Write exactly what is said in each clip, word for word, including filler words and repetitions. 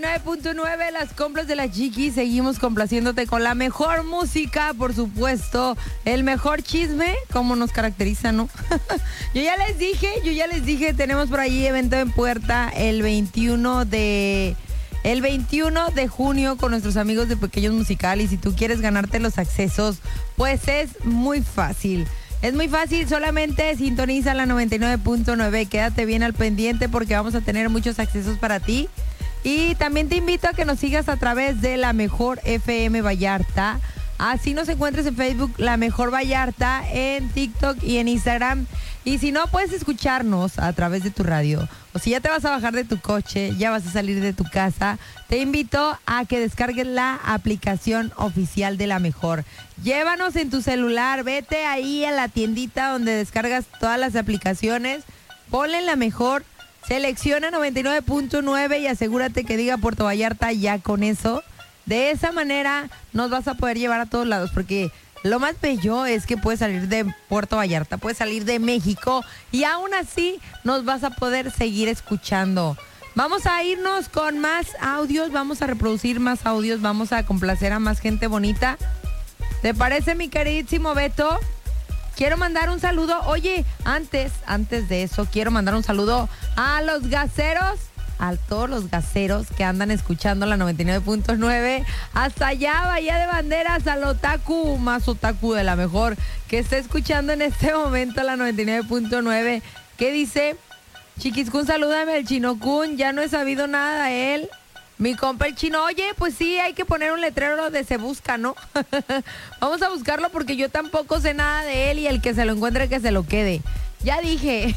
nueve punto nueve, las compras de la Chiqui. Seguimos complaciéndote con la mejor música, por supuesto, el mejor chisme, como nos caracteriza, ¿no? Yo ya les dije, yo ya les dije, tenemos por ahí evento en puerta el veintiuno de... El veintiuno de junio con nuestros amigos de Pequeños Musical. Y si tú quieres ganarte los accesos, pues es muy fácil. Es muy fácil, solamente sintoniza la noventa y nueve punto nueve. Quédate bien al pendiente porque vamos a tener muchos accesos para ti. Y también te invito a que nos sigas a través de La Mejor F M Vallarta. Así nos encuentres en Facebook, La Mejor Vallarta, en TikTok y en Instagram. Y si no, puedes escucharnos a través de tu radio. O si ya te vas a bajar de tu coche, ya vas a salir de tu casa, te invito a que descargues la aplicación oficial de La Mejor. Llévanos en tu celular, vete ahí a la tiendita donde descargas todas las aplicaciones, ponle La Mejor, selecciona noventa y nueve punto nueve y asegúrate que diga Puerto Vallarta ya con eso. De esa manera nos vas a poder llevar a todos lados, porque lo más bello es que puedes salir de Puerto Vallarta, puedes salir de México y aún así nos vas a poder seguir escuchando. Vamos a irnos con más audios, vamos a reproducir más audios, vamos a complacer a más gente bonita. ¿Te parece, mi queridísimo Beto? Quiero mandar un saludo. Oye, antes, antes de eso, quiero mandar un saludo a los gaseros. A todos los gaseros que andan escuchando la noventa y nueve punto nueve, hasta allá, Bahía de Banderas, al otaku, más otaku de La Mejor, que está escuchando en este momento la noventa y nueve punto nueve. ¿Qué dice? Chiquiscún, salúdame al Chinocún, ya no he sabido nada de él. Mi compa el Chino, oye, pues sí, hay que poner un letrero de se busca, ¿no? Vamos a buscarlo porque yo tampoco sé nada de él y el que se lo encuentre que se lo quede. Ya dije.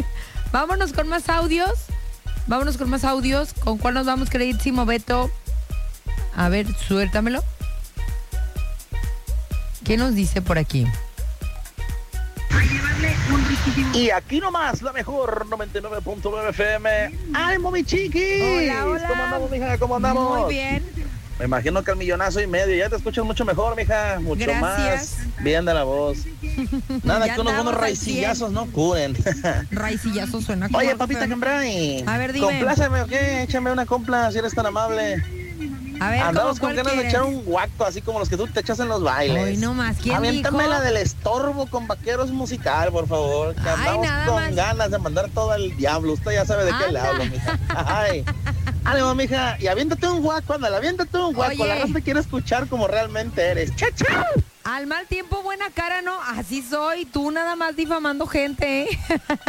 Vámonos con más audios. Vámonos con más audios. ¿Con cuál nos vamos, queridísimo Beto? A ver, suéltamelo. ¿Qué nos dice por aquí? Y aquí nomás, La Mejor noventa y nueve punto nueve F M. ¡Ay, mami chiquis! Hola, hola. ¿Cómo andamos, mija? ¿Cómo andamos? Muy bien. Me imagino que al millonazo y medio ya te escuchas mucho mejor, mija. Mucho Gracias. más bien de la voz. Nada, Ya que unos buenos andamos al raicillazos no curen. Raicillazos suena como... Oye, papita, ¿qué trae? A ver, dime. Compláceme, ¿o qué? Échame una compla, si eres tan amable. A ver, Andamos con ¿cuál ganas de quieres? echar un guaco, así como los que tú te echas en los bailes. Hoy no más, ¿quién Aviéntame dijo? la del estorbo con Vaqueros Musical, por favor. Que Ay, andamos nada con más. ganas de mandar todo al diablo. Usted ya sabe de qué le Anda. hablo, mija. Ay. Ánimo, mija. Y aviéntate un guaco, ándale, aviéntate un guaco. Oye. La raza quiere escuchar como realmente eres. ¡Chao, chao! Al mal tiempo, buena cara, ¿no? Así soy, tú nada más difamando gente, ¿eh?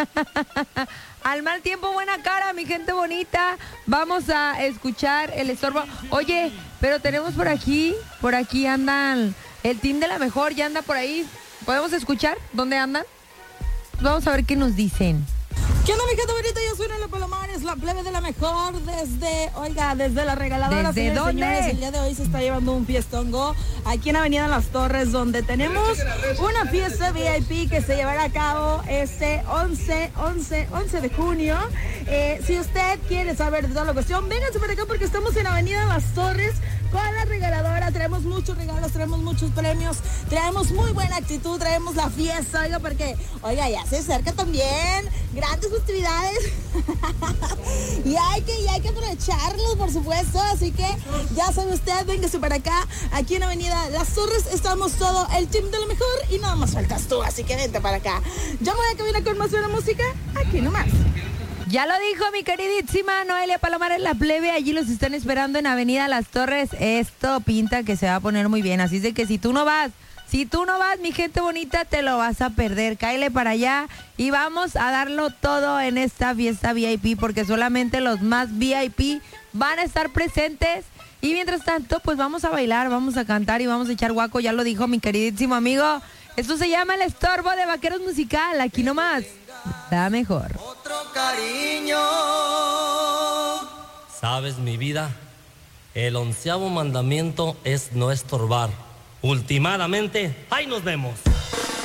Al mal tiempo, buena cara, mi gente bonita. Vamos a escuchar el estorbo. Oye, pero tenemos por aquí, por aquí andan el team de La Mejor, ya anda por ahí. ¿Podemos escuchar dónde andan? Pues vamos a ver qué nos dicen. ¿Qué onda, mi gente bonita? Yo soy Nela Palomares, la plebe de La Mejor, desde, oiga, desde la regaladora. ¿Desde señores, dónde? señores, el día de hoy se está llevando un fiestongo aquí en Avenida Las Torres, donde tenemos una fiesta V I P que se llevará a cabo este once, once, once de junio. Eh, si usted quiere saber de toda la cuestión, vénganse para acá porque estamos en Avenida Las Torres con la regaladora. Traemos muchos regalos, traemos muchos premios, traemos muy buena actitud, traemos la fiesta, oiga, porque, oiga, ya se acerca también grandes festividades y hay que, y hay que aprovecharlos, por supuesto, así que ya sabe usted, véngase para acá, aquí en Avenida Las Torres estamos todo el team de La Mejor y nada más faltas tú, así que vente para acá. Yo me voy a caminar con más buena música, aquí nomás. Ya lo dijo mi queridísima Noelia Palomares, la plebe. Allí los están esperando en Avenida Las Torres. Esto pinta que se va a poner muy bien. Así es de que si tú no vas, si tú no vas, mi gente bonita, te lo vas a perder. Cáele para allá y vamos a darlo todo en esta fiesta V I P, porque solamente los más V I P van a estar presentes. Y mientras tanto, pues vamos a bailar, vamos a cantar y vamos a echar guaco. Ya lo dijo mi queridísimo amigo. Esto se llama El Estorbo de Vaqueros Musical. Aquí nomás, La Mejor. Otro cariño. Sabes, mi vida, el onceavo mandamiento es no estorbar. Ultimadamente, ahí nos vemos.